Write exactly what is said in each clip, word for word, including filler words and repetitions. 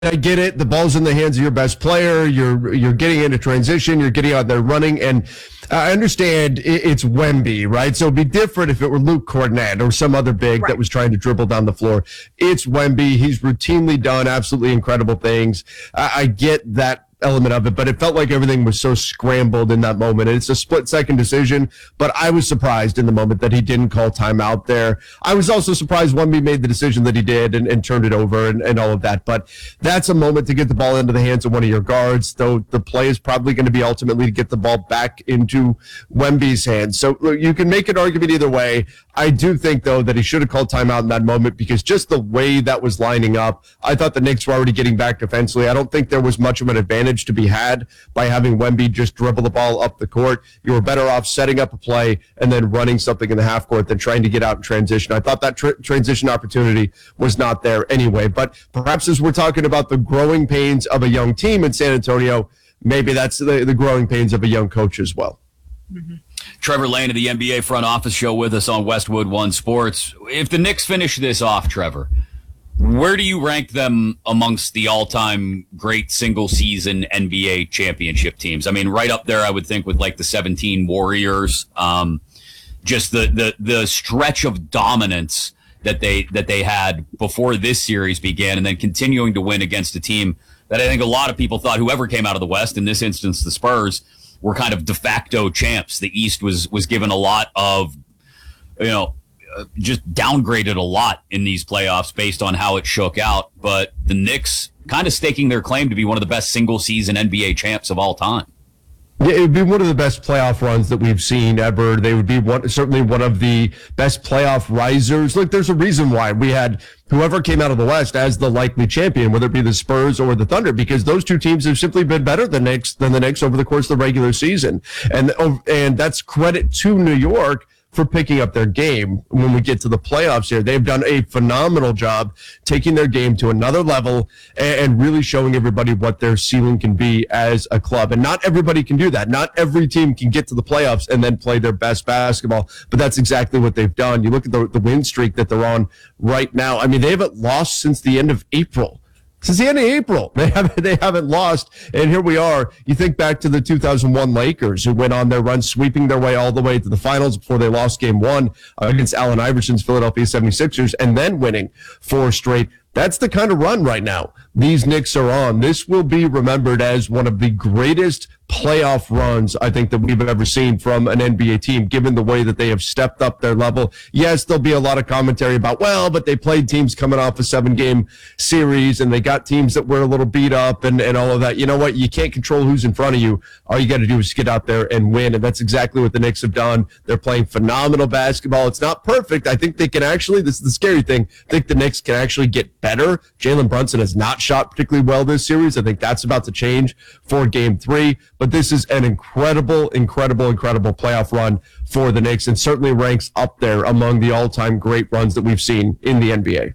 I get it. The ball's in the hands of your best player. You're you're getting into transition. You're getting out there running. And I understand it's Wemby, right? So it'd be different if it were Luke Cornett or some other big right. that was trying to dribble down the floor. It's Wemby. He's routinely done absolutely incredible things. I, I get that element of it, but it felt like everything was so scrambled in that moment. And it's a split second decision, but I was surprised in the moment that he didn't call timeout there. I was also surprised Wemby made the decision that he did and, and turned it over and, and all of that. But that's a moment to get the ball into the hands of one of your guards, though the play is probably going to be ultimately to get the ball back into Wemby's hands. So look, you can make an argument either way. I do think, though, that he should have called timeout in that moment because just the way that was lining up, I thought the Knicks were already getting back defensively. I don't think there was much of an advantage to be had by having Wemby just dribble the ball up the court. You were better off setting up a play and then running something in the half court than trying to get out in transition. I thought that tr- transition opportunity was not there anyway. But perhaps as we're talking about the growing pains of a young team in San Antonio, maybe that's the, the growing pains of a young coach as well. Mm-hmm. Trevor Lane of the N B A Front Office Show with us on Westwood One Sports. If the Knicks finish this off, Trevor, where do you rank them amongst the all-time great single-season N B A championship teams? I mean, right up there, I would think, with like the seventeen Warriors. Um, just the, the the stretch of dominance that they that they had before this series began, and then continuing to win against a team that I think a lot of people thought, whoever came out of the West, in this instance the Spurs, were kind of de facto champs. The East was was given a lot of, you know, uh, just downgraded a lot in these playoffs based on how it shook out. But the Knicks kind of staking their claim to be one of the best single-season N B A champs of all time. Yeah, it would be one of the best playoff runs that we've seen ever. They would be one, certainly one of the best playoff risers. Look, there's a reason why we had whoever came out of the West as the likely champion, whether it be the Spurs or the Thunder, because those two teams have simply been better than Knicks than the Knicks over the course of the regular season. And and that's credit to New York for picking up their game when we get to the playoffs here. They've done a phenomenal job taking their game to another level and really showing everybody what their ceiling can be as a club. And not everybody can do that. Not every team can get to the playoffs and then play their best basketball, but that's exactly what they've done. You look at the, the win streak that they're on right now. I mean, they haven't lost since the end of April. Since the end of April, they haven't they haven't lost, and here we are. You think back to the two thousand one Lakers, who went on their run, sweeping their way all the way to the finals before they lost game one against Allen Iverson's Philadelphia seventy-sixers, and then winning four straight. That's the kind of run right now these Knicks are on. This will be remembered as one of the greatest playoff runs I think that we've ever seen from an N B A team, given the way that they have stepped up their level. Yes, there'll be a lot of commentary about, well, but they played teams coming off a seven-game series, and they got teams that were a little beat up and, and all of that. You know what? You can't control who's in front of you. All you got to do is get out there and win, and that's exactly what the Knicks have done. They're playing phenomenal basketball. It's not perfect. I think they can actually, this is the scary thing, I think the Knicks can actually get better. Jalen Brunson has not shot particularly well this series. I think that's about to change for game three. But this is an incredible, incredible, incredible playoff run for the Knicks, and certainly ranks up there among the all-time great runs that we've seen in the N B A.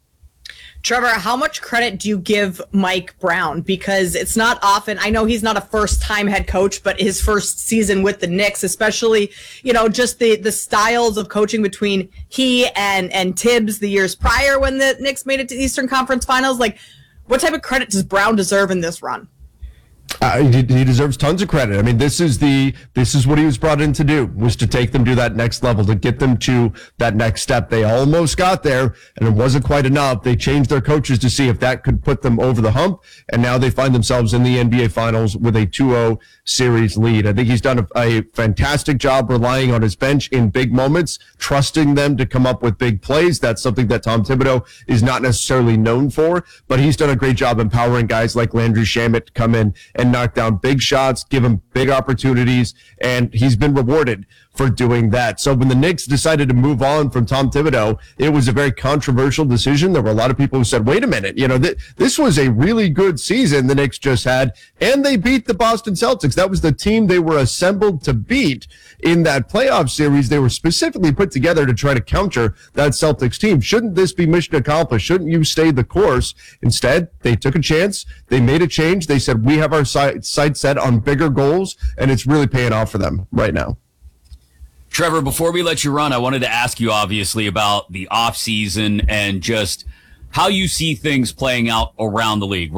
Trevor, how much credit do you give Mike Brown? Because it's not often, I know he's not a first-time head coach, but his first season with the Knicks, especially, you know, just the, the styles of coaching between he and, and Tibbs the years prior when the Knicks made it to Eastern Conference Finals. Like, what type of credit does Brown deserve in this run? Uh, he, he deserves tons of credit. I mean, this is the this is what he was brought in to do, was to take them to that next level, to get them to that next step. They almost got there, and it wasn't quite enough. They changed their coaches to see if that could put them over the hump, and now they find themselves in the N B A Finals with a two oh series lead. I think he's done a, a fantastic job relying on his bench in big moments, trusting them to come up with big plays. That's something that Tom Thibodeau is not necessarily known for, but he's done a great job empowering guys like Landry Shamet to come in and knock down big shots, give him big opportunities, and he's been rewarded for doing that. So when the Knicks decided to move on from Tom Thibodeau, it was a very controversial decision. There were a lot of people who said, wait a minute, you know, th- this was a really good season the Knicks just had, and they beat the Boston Celtics. That was the team they were assembled to beat in that playoff series. They were specifically put together to try to counter that Celtics team. Shouldn't this be mission accomplished? Shouldn't you stay the course? Instead, they took a chance. They made a change. They said, we have our sight set on bigger goals, and it's really paying off for them right now. Trevor, before we let you run, I wanted to ask you, obviously, about the offseason and just how you see things playing out around the league.